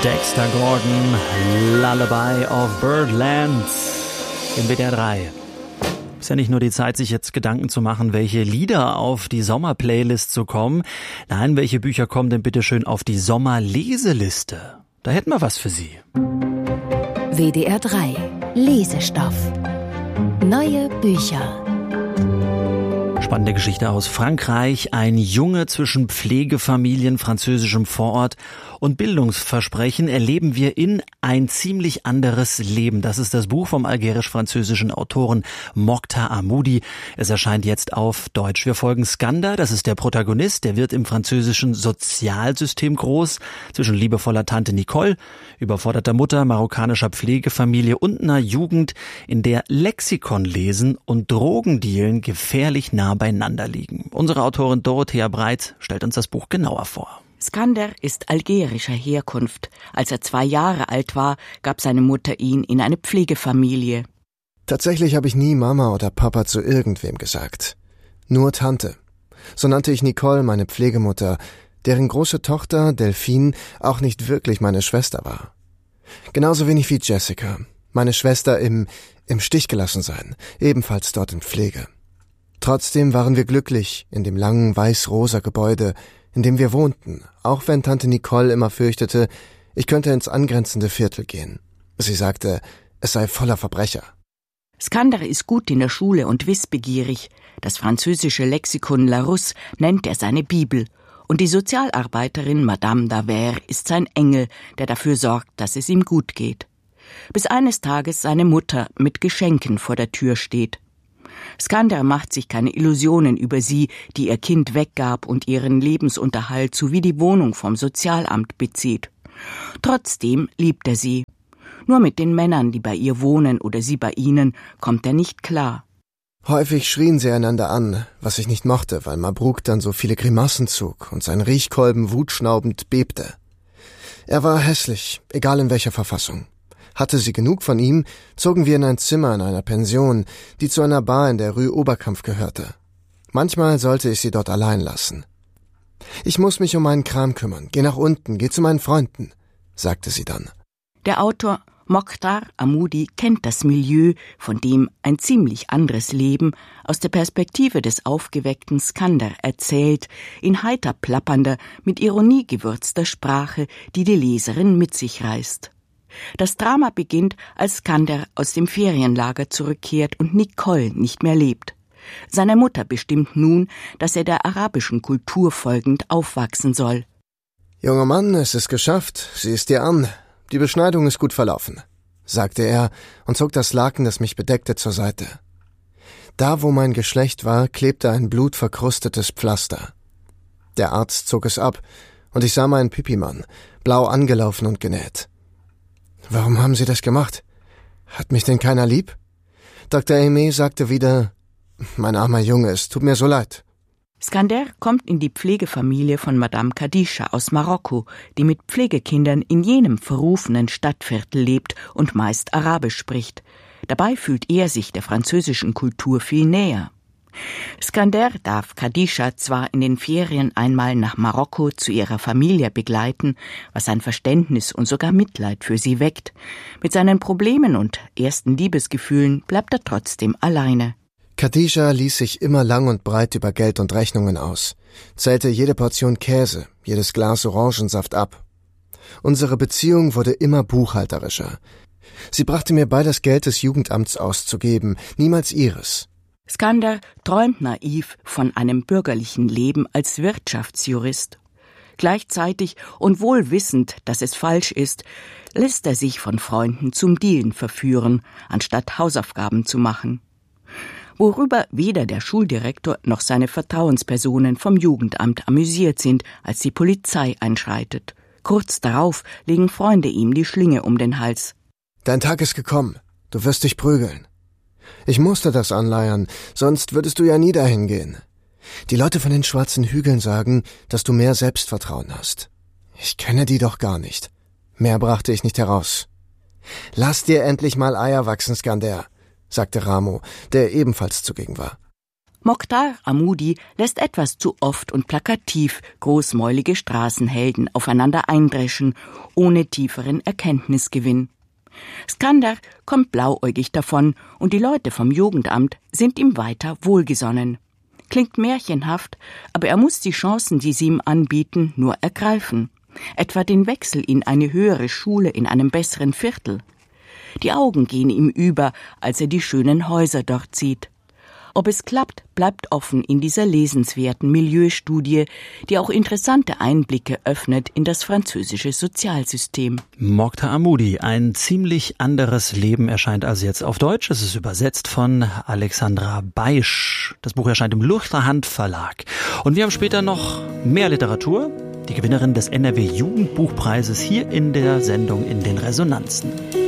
Dexter Gordon, Lullaby of Birdland im WDR 3. Ist ja nicht nur die Zeit, sich jetzt Gedanken zu machen, welche Lieder auf die Sommerplaylist zu kommen. Nein, welche Bücher kommen denn bitte schön auf die Sommerleseliste? Da hätten wir was für Sie. WDR 3 Lesestoff. Neue Bücher. Spannende Geschichte aus Frankreich. Ein Junge zwischen Pflegefamilien, französischem Vorort und Bildungsversprechen erleben wir in Ein ziemlich anderes Leben. Das ist das Buch vom algerisch-französischen Autoren Mokhtar Hamoudi. Es erscheint jetzt auf Deutsch. Wir folgen Skander, das ist der Protagonist. Der wird im französischen Sozialsystem groß, zwischen liebevoller Tante Nicole, überforderter Mutter, marokkanischer Pflegefamilie und einer Jugend, in der Lexikonlesen und Drogendealen gefährlich nah beieinander liegen. Unsere Autorin Dorothea Breit stellt uns das Buch genauer vor. Skander ist algerischer Herkunft. Als er 2 Jahre alt war, gab seine Mutter ihn in eine Pflegefamilie. Tatsächlich habe ich nie Mama oder Papa zu irgendwem gesagt. Nur Tante. So nannte ich Nicole, meine Pflegemutter, deren große Tochter, Delphine, auch nicht wirklich meine Schwester war. Genauso wenig wie Jessica, meine Schwester im Stich gelassen sein, ebenfalls dort in Pflege. Trotzdem waren wir glücklich in dem langen weiß-rosa Gebäude, in dem wir wohnten, auch wenn Tante Nicole immer fürchtete, ich könnte ins angrenzende Viertel gehen. Sie sagte, es sei voller Verbrecher. Skander ist gut in der Schule und wissbegierig. Das französische Lexikon Larousse nennt er seine Bibel. Und die Sozialarbeiterin Madame Davert ist sein Engel, der dafür sorgt, dass es ihm gut geht. Bis eines Tages seine Mutter mit Geschenken vor der Tür steht. Skander macht sich keine Illusionen über sie, die ihr Kind weggab und ihren Lebensunterhalt sowie die Wohnung vom Sozialamt bezieht. Trotzdem liebt er sie. Nur mit den Männern, die bei ihr wohnen oder sie bei ihnen, kommt er nicht klar. Häufig schrien sie einander an, was ich nicht mochte, weil Mabrouk dann so viele Grimassen zog und sein Riechkolben wutschnaubend bebte. Er war hässlich, egal in welcher Verfassung. Hatte sie genug von ihm, zogen wir in ein Zimmer in einer Pension, die zu einer Bar in der Rue Oberkampf gehörte. Manchmal sollte ich sie dort allein lassen. »Ich muss mich um meinen Kram kümmern. Geh nach unten, geh zu meinen Freunden«, sagte sie dann. Der Autor Mokhtar Hamoudi kennt das Milieu, von dem Ein ziemlich anderes Leben aus der Perspektive des aufgeweckten Skander erzählt, in heiter plappernder, mit Ironie gewürzter Sprache, die die Leserin mit sich reißt. Das Drama beginnt, als Skander aus dem Ferienlager zurückkehrt und Nicole nicht mehr lebt. Seine Mutter bestimmt nun, dass er der arabischen Kultur folgend aufwachsen soll. »Junger Mann, es ist geschafft. Sieh es dir an. Die Beschneidung ist gut verlaufen«, sagte er und zog das Laken, das mich bedeckte, zur Seite. Da, wo mein Geschlecht war, klebte ein blutverkrustetes Pflaster. Der Arzt zog es ab und ich sah meinen Pipimann, blau angelaufen und genäht. »Warum haben Sie das gemacht? Hat mich denn keiner lieb?« Dr. Aimé sagte wieder, »Mein armer Junge, es tut mir so leid.« Skander kommt in die Pflegefamilie von Madame Kadisha aus Marokko, die mit Pflegekindern in jenem verrufenen Stadtviertel lebt und meist Arabisch spricht. Dabei fühlt er sich der französischen Kultur viel näher. Skander darf Kadisha zwar in den Ferien einmal nach Marokko zu ihrer Familie begleiten, was sein Verständnis und sogar Mitleid für sie weckt. Mit seinen Problemen und ersten Liebesgefühlen bleibt er trotzdem alleine. Kadisha ließ sich immer lang und breit über Geld und Rechnungen aus, zählte jede Portion Käse, jedes Glas Orangensaft ab. Unsere Beziehung wurde immer buchhalterischer. Sie brachte mir bei, das Geld des Jugendamts auszugeben, niemals ihres. Skander träumt naiv von einem bürgerlichen Leben als Wirtschaftsjurist. Gleichzeitig und wohl wissend, dass es falsch ist, lässt er sich von Freunden zum Dealen verführen, anstatt Hausaufgaben zu machen. Worüber weder der Schuldirektor noch seine Vertrauenspersonen vom Jugendamt amüsiert sind, als die Polizei einschreitet. Kurz darauf legen Freunde ihm die Schlinge um den Hals. »Dein Tag ist gekommen. Du wirst dich prügeln.« Ich musste das anleiern, sonst würdest du ja nie dahin gehen. Die Leute von den schwarzen Hügeln sagen, dass du mehr Selbstvertrauen hast. Ich kenne die doch gar nicht. Mehr brachte ich nicht heraus. »Lass dir endlich mal Eier wachsen, Skander«, sagte Ramo, der ebenfalls zugegen war. Mokhtar Hamoudi lässt etwas zu oft und plakativ großmäulige Straßenhelden aufeinander eindreschen, ohne tieferen Erkenntnisgewinn. Skandar kommt blauäugig davon und die Leute vom Jugendamt sind ihm weiter wohlgesonnen. Klingt märchenhaft, aber er muss die Chancen, die sie ihm anbieten, nur ergreifen. Etwa den Wechsel in eine höhere Schule in einem besseren Viertel. Die Augen gehen ihm über, als er die schönen Häuser dort sieht. Ob es klappt, bleibt offen in dieser lesenswerten Milieustudie, die auch interessante Einblicke öffnet in das französische Sozialsystem. Mokhtar Hamoudi, ein ziemlich anderes Leben, erscheint also jetzt auf Deutsch. Es ist übersetzt von Alexandra Beisch. Das Buch erscheint im Luchterhand Verlag. Und wir haben später noch mehr Literatur. Die Gewinnerin des NRW Jugendbuchpreises hier in der Sendung in den Resonanzen.